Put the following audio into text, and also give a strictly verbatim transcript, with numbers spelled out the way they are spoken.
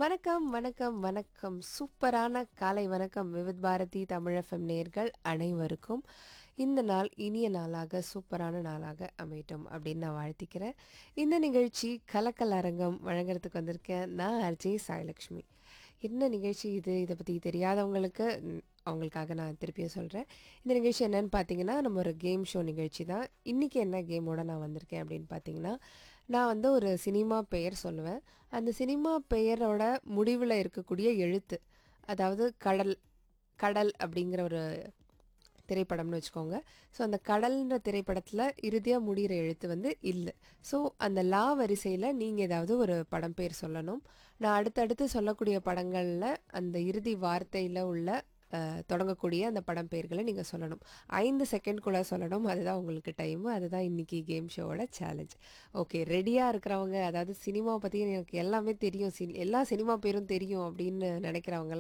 வணக்கம், வணக்கம், வணக்கம். சூப்பரான காலை வணக்கம். விவித் பாரதி தமிழ் எஃப்எம் நேயர்கள் அனைவருக்கும் இந்த நாள் இனிய நாளாக, சூப்பரான நாளாக அமையட்டும் அப்படின்னு நான் வாழ்த்திக்கிறேன். இந்த நிகழ்ச்சி கலக்கல் அரங்கம் வழங்குறதுக்கு வந்திருக்கேன். நான் ஆர்ஜே சாய்லக்ஷ்மி. என்ன நிகழ்ச்சி இது? இத பத்தி தெரியாதவங்களுக்கு ம் அவங்களுக்காக நான் திருப்பியும் சொல்றேன். இந்த நிகழ்ச்சி என்னன்னு பார்த்தீங்கன்னா, நம்ம ஒரு கேம் ஷோ நிகழ்ச்சி தான். இன்னைக்கு என்ன கேமோட நான் வந்திருக்கேன் அப்படின்னு பார்த்தீங்கன்னா, நான் வந்து ஒரு சினிமா பெயர் சொல்லுவேன். அந்த சினிமா பெயரோட முடிவுல இருக்கக்கூடிய எழுத்து. அதாவது கடல் கடல் அப்படிங்கிற ஒரு திரைப்படம்னு வச்சுக்கோங்க. ஸோ அந்த கடல்ன்ற திரைப்படத்துல இறுதியா முடியிற எழுத்து வந்து இல்ல. ஸோ அந்த லா வரிசையில நீங்க ஏதாவது ஒரு படம் பேர் சொல்லணும். நான் அடுத்தடுத்து சொல்லக்கூடிய படங்கள்ல அந்த இறுதி வார்த்தையில உள்ள அ தொடங்கக்கூடிய அந்த படம் பெயர்கள நீங்க சொல்லணும். ஐந்து செகண்ட்குள்ள சொல்லணும். அதுதான் உங்களுக்கு டைமு. அதுதான் இன்னைக்கு கேம் ஷோவோட சேலஞ்ச். ஓகே, ரெடியா இருக்கிறவங்க, அதாவது சினிமாவ பத்தி எனக்கு எல்லாமே தெரியும். சினி எல்லா சினிமா பேரும் தெரியும் அப்படின்னு நினைக்கிறவங்க